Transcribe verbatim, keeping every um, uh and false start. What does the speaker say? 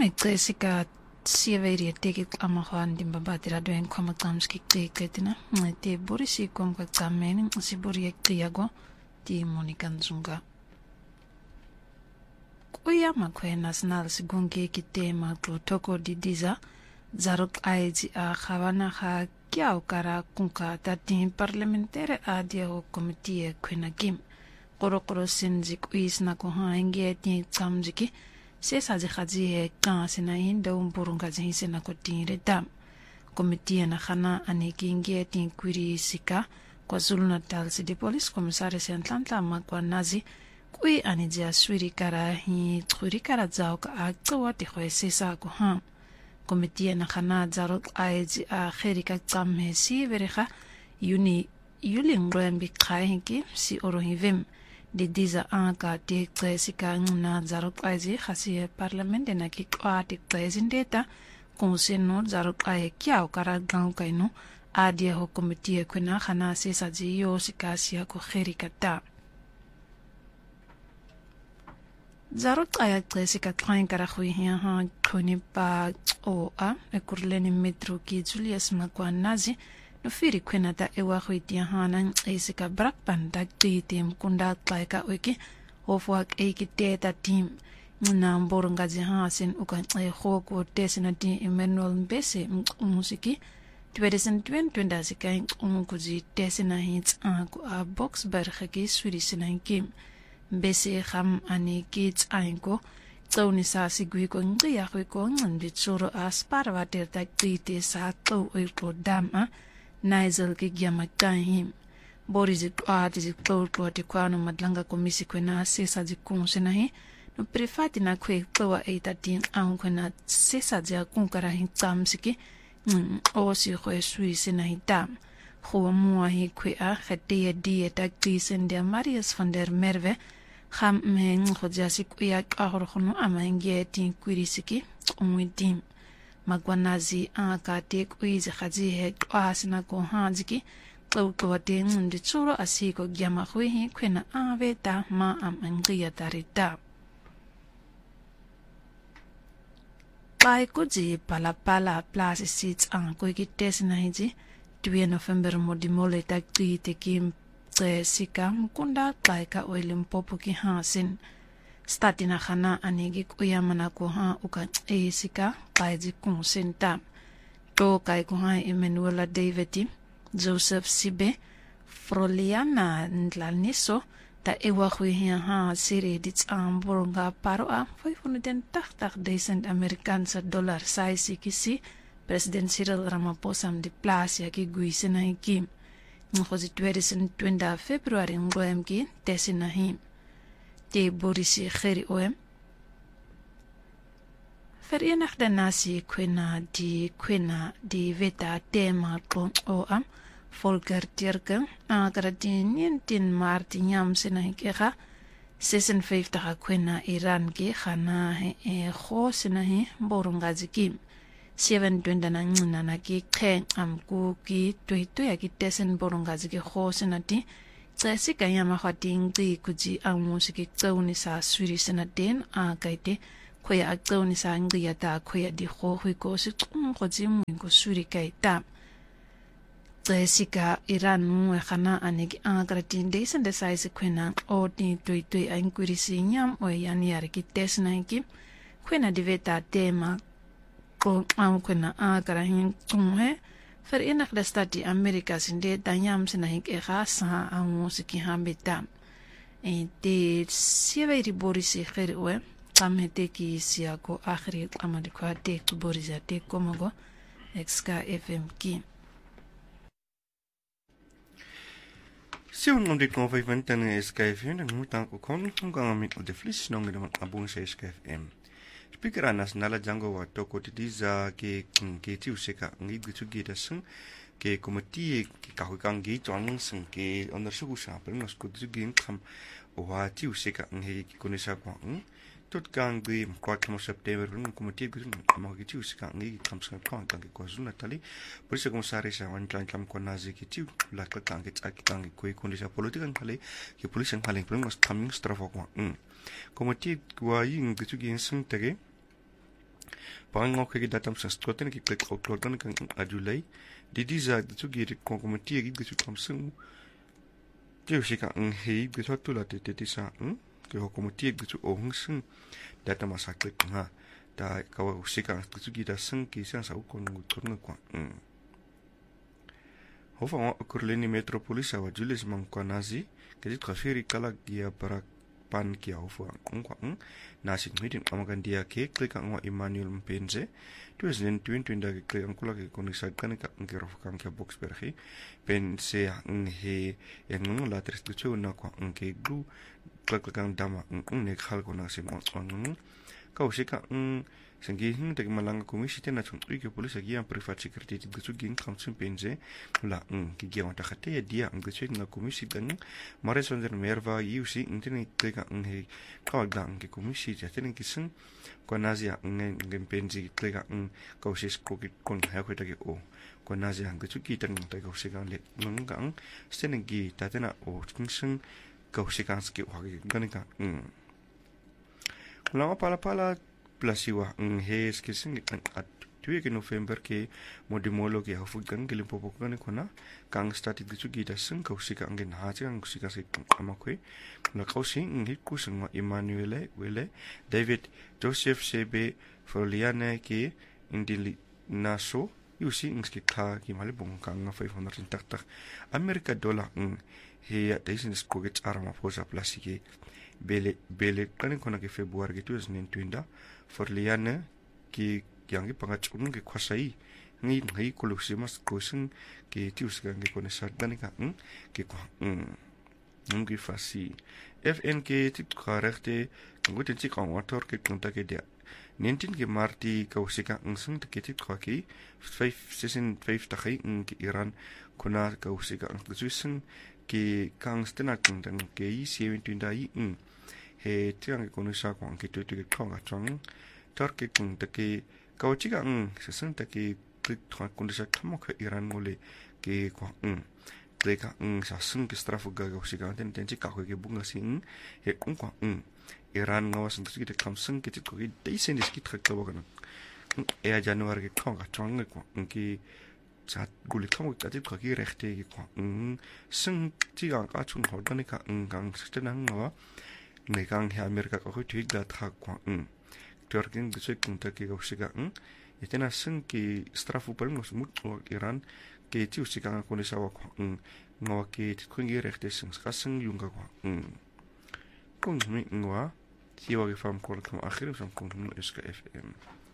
Jessica Sieveri teki amahan din babatira doen koma kamski keketina te borisi kom ka kameni si bori ektiago ti Monica Nzunga kuya makwe national sigunge kitema toko di diza zarok aiji a khawana kha kya ukara kunka tati parlementaire a dia ho committee kwena kim korokoro sinzik uisna ko hange ti tsamjiki sesa je khaji he ka sina hinda umburunga je sina ko tire dam committee na khana anikinge ti kwiri sika KwaZulu Natal City Police Commissary Sentlantla makwa nazi kui anijia swiri kara hi tsuri kara zao ka aktawa ti khwe sesa ko ha committee na khana zarok aiji a kherika tsamme si verekha yuni yulingwembi khahinki si orohivim di diza anka ti tsesika ngna zarok aiji khasi parliament na ki kwati tsezindeta konseno zarok ai kyao kara gang kaino adia ho committee kwena khana sesa ji yo sikasia ko kherika ta zarok aya tsesika twain kara khui ha ha khoni pa o a ekurleni metro ki Julius makwa nazi no firi kwena ta ewa khwiti hanan esika brak panda titim kunda tlaika wiki ofwak ekiteta team na mboronga jihasin ukan e khoko tesina ti Emmanuel Mbese musiki twenty twenty sikai umukuji tesina hits ko a box berkhaki swirisina kim Mbese kham ani kids ainko tsoni sa sigui ko ngia ko ngandi tsoro asparwa terta tite sa to oiko dama Nigel ki gyama kahim Boris ati to to ti kwano madlanga komisi kwena sesa jikunsena hi no prefati na kwe towa eighteen an kwena sesa ja kunkara hi tsamsiki o si khwe sui sena hi dam kho mo hi kwe a khate die ta krisen der Marius van der Merwe kham men khojasi kuya kahor khono amange tin kwirisiki umwidim magwanazi akate kuize khaji he kwasina ko hanjiki tawko te ndi tsuro asiko gyama khwi kwena aveta ma amangiya tarita pai kuji pala pala plus seats an ko kitesina hiji two November modimole takti tekim sika mkunda kaika oilim popo ki hasin statina khana anigi kuyamana ko ha uka e sika kaiji konsenta to kai ko ha Emmanuel David Joseph Sibe Froliana Ndlaniso ta ewa khuhi ha sire dit amboronga paro a five hundred eighty thousand American dollar size kisi President Cyril Ramaphosa di place ki guisena kim Ngozi twenty twenty February ngoemki tesina him te borisi kheri oem Verenigde Nasie kwena di kwena di veta tema kon o am Volker Turk agradin nineteen Maart nyam sena hikera fifty-six kwena Iran ki khana e kho sena hi boronga zikim seven twenty na ngina na ki khen am ku ki toito ya ki tesen boronga ziki kho sena ti tsasi ka yama khating ti kuji amusiki tsawni sa swiri sena den a kaite khoya tsawni sa ngiya ta khoya di kho hui ko si tum khoji mu ko swiri kaita tsasika Iran mu khana anegi agratin de sen de size kwena o ti toito ya inquirisi nyam o yani yar ki tesna ki kwena diveta tema ko am kwena agra hin tumhe Verenigde Stati Amerika sinde danyam sina hik e khasa amusiki hambita e de sieveri borisi kherwe tamete ki siako akhri amadi kwa te borisa te komogo X K F M ki Si on dit qu'on va vingt ans S K F M nous tant qu'on qu'on mit de flis non de abon S K F M Speaker nasional jango wa toko tidiza ke ke tiu seka ngi gitu gita sung ke komiti ke kahukang gi twang sung ke onder suku sa per nos ku gin kham wa tiu seka ngi ki kunisa ko tot kang gi kwa kamo September run komiti gitu ma gi tiu seka ngi kham sa ko kang ko zuna tali por se como sare sa wan klang kam ko nazi ki tiu la ka kang ke tsak kang ko kunisa politikan tali ke polisi paling per nos coming strafo ko komiti wa yin gitu gin sung tege Parang ako datam sa stroten ki klik outloadan kang adulay. Didi za tu giri konkomati gi gitu kamsung. Dia sika ang hei gitu tu la tete sa ang ke hokomati gitu ohung sung data masaklik nga. Da kawa sika gitu gita sung ki sang sa ukon ngutun kwa. Hofa wa kurleni metropolis awa Julius Mangkwanazi kedi kafiri kala dia para pan kia hofa ngwa ng nasi ngidin amagan dia ke klik ang wa Emmanuel Mpenze tues nen twin twin da ke klik ang kula ke konisa kan ka ngero kan ke box berhi pense ang he yang ng la tres tu na kwa ng ke glu klik klik ang dama ng ne khal ko na sim ang ka usika ng Sangi hin tag malanga komisi tena chung ke polis agi ang privat security gutsu ging kamsun penze la ng ki giang ta khate dia ang gutsu nga komisi dan mare sonder merva yusi intene klega ng he ka dang ke komisi ja tenen kisun ko nazia ng ngem penzi klega ng kausis ko ki kon ha ko ta ke o ko nazia ang gutsu ki tan ta ko sigang le ng gang stenen gi ta tena o kungsun ko sigang ski wa ge ganika ng lama pala pala plasiwa ng hes kising at tuwi ke November ke modimolo ke hafugan ke limpopokan ko na kang started gitu gita sing kausika ang ginhaja ang kusika si amakwe na kausi ng hiku sing Emmanuel Wele David Joseph Sebe Foliane ke indili naso yusi ng skika ki malibong kang five hundred tak Amerika dollar ng he at isin ko get arama posa plasike bele bele kan ko na ke February ke twenty twenty Forliane ki yang ki pangachun ke kwasai ngi ngi kolusimas kosen ke tius gang ke konesat dan ka ke ko ngi fasi F N K tit correcte nguten ci kan water ke konta ke dia nineteen ke marti ka usika ngsung ke tit ko ki five season five ta kai ke Iran kona ka usika ang tsuisen ke kang stena kung dan ke i seventeen dai he tiang ko no sa ko ke tu tu ke thong achang tar ke kung ta ke ka chi ga ng sesen ta ke ke thong ko sa thamo ke Iran ngole ke ko ng le ka ng sa sung ke strafu ga ga si ga ten ten chi ka ko ke bunga sing he kung ko ng Iran ngawas ng ki te kam sung ke ti ko ke dei sen dis ki thak ka ba ga e a januar ke thong achang ko ng ki sa gule thamo ka ti ko ki rechte ke ko ng sung chi ga ka chung ho da ne ka ng gang sa nang ngawa negang he Amerika ko tu da tha ko ng Turkin gusik kung ta ke usika ng itena sung ki strafu pel ngos mut o Iran ke ti usika nga ko ni sawa ko ng ngawa ke ti ko ngi rechte sung ska sung yung ka ko ng kung mi ngwa ti wa ke fam ko ko akhir sam kung no iska F M